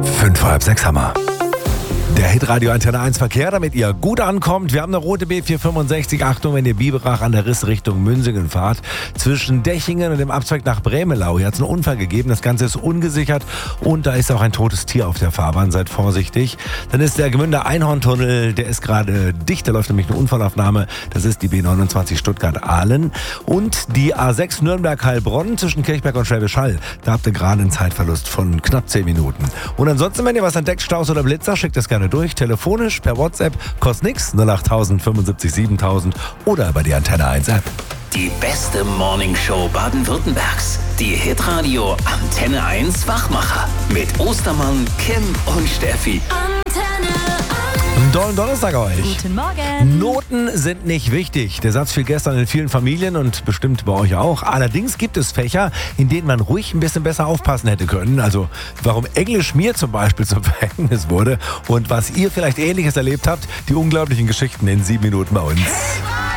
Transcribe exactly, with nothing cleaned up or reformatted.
Fünf vor halb sechs Hammer. Der Hitradio Antenne eins Verkehr, damit ihr gut ankommt. Wir haben eine rote B vier fünfundsechzig. Achtung, wenn ihr Biberach an der Riss Richtung Münsingen fahrt. Zwischen Dechingen und dem Abzweig nach Bremelau. Hier hat es einen Unfall gegeben. Das Ganze ist ungesichert. Und da ist auch ein totes Tier auf der Fahrbahn. Seid vorsichtig. Dann ist der Gemünder Einhorntunnel. Der ist gerade dicht. Da läuft nämlich eine Unfallaufnahme. Das ist die B neunundzwanzig Stuttgart-Ahlen. Und die A sechs Nürnberg-Heilbronn zwischen Kirchberg und Schwäbisch Hall. Da habt ihr gerade einen Zeitverlust von knapp zehn Minuten. Und ansonsten, wenn ihr was entdeckt, Staus oder Blitzer, schickt das gerne durch, telefonisch, per WhatsApp, kostet nix, null acht tausend fünfundsiebzig siebentausend oder bei die Antenne eins App. Die beste Morningshow Baden-Württembergs. Die Hitradio Antenne eins Wachmacher. Mit Ostermann, Kim und Steffi. Einen tollen Donnerstag euch. Guten Morgen. Noten sind nicht wichtig. Der Satz fiel gestern in vielen Familien und bestimmt bei euch auch. Allerdings gibt es Fächer, in denen man ruhig ein bisschen besser aufpassen hätte können. Also warum Englisch mir zum Beispiel zum Verhängnis wurde und was ihr vielleicht Ähnliches erlebt habt. Die unglaublichen Geschichten in sieben Minuten bei uns.